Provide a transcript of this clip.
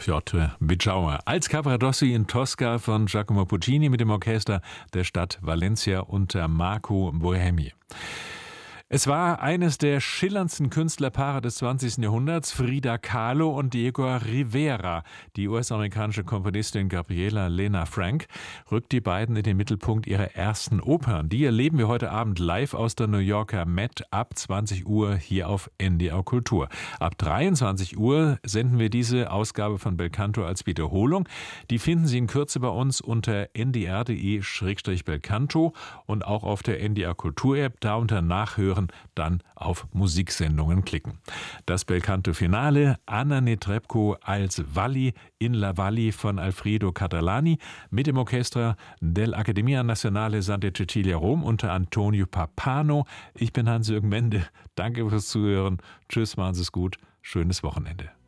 Piotr Bitschauer als Capradossi in Tosca von Giacomo Puccini mit dem Orchester der Stadt Valencia unter Marco Bohemi. Es war eines der schillerndsten Künstlerpaare des 20. Jahrhunderts, Frida Kahlo und Diego Rivera. Die US-amerikanische Komponistin Gabriela Lena Frank rückt die beiden in den Mittelpunkt ihrer ersten Opern. Die erleben wir heute Abend live aus der New Yorker Met ab 20 Uhr hier auf NDR Kultur. Ab 23 Uhr senden wir diese Ausgabe von Belcanto als Wiederholung. Die finden Sie in Kürze bei uns unter ndr.de/Belcanto und auch auf der NDR Kultur-App. Da unter Nachhören dann auf Musiksendungen klicken. Das Belcanto Finale, Anna Netrebko als Valli in La Valli von Alfredo Catalani mit dem Orchester dell'Accademia Nazionale Santa Cecilia Rom unter Antonio Papano. Ich bin Hans-Jürgen Mende. Danke fürs Zuhören. Tschüss, machen Sie es gut. Schönes Wochenende.